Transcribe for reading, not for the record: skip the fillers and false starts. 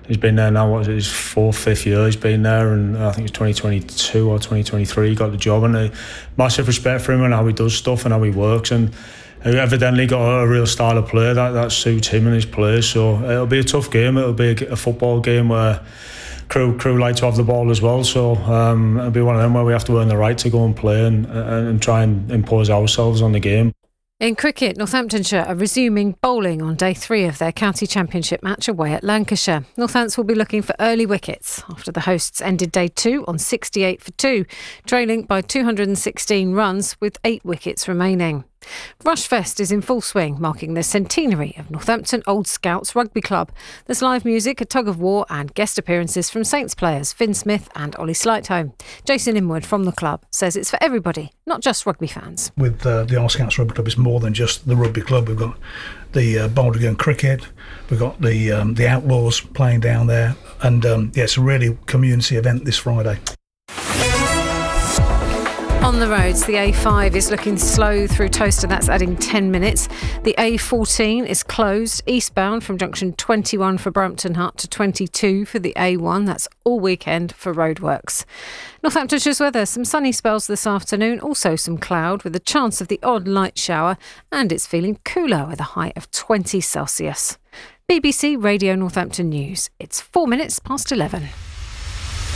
He's been there now, what is it, his 4th, 5th year he's been there, and I think it's 2022 or 2023 he got the job, and massive respect for him and how he does stuff and how he works, and evidently got a real style of play that suits him and his play. So it'll be a tough game. It'll be a football game where crew like to have the ball as well, so it'll be one of them where we have to earn the right to go and play and try and impose ourselves on the game. In cricket, Northamptonshire are resuming bowling on day 3 of their county championship match away at Lancashire. Northants will be looking for early wickets after the hosts ended day 2 on 68 for 2, trailing by 216 runs with 8 wickets remaining. Rushfest is in full swing, marking the centenary of Northampton Old Scouts Rugby Club. There's live music, a tug of war and guest appearances from Saints players Finn Smith and Ollie Slightholme. Jason Inwood from the club says it's for everybody, not just rugby fans. With the Old Scouts Rugby Club, it's more than just the rugby club. We've got the Baldergan cricket, we've got the Outlaws playing down there, and it's a really community event this Friday. On the roads, the A5 is looking slow through Towcester, that's adding 10 minutes. The A14 is closed eastbound from junction 21 for Brampton Hut to 22 for the A1. That's all weekend for roadworks. Northamptonshire's weather, some sunny spells this afternoon, also some cloud with a chance of the odd light shower, and it's feeling cooler with a high of 20 Celsius. BBC Radio Northampton News. It's 4 minutes past 11.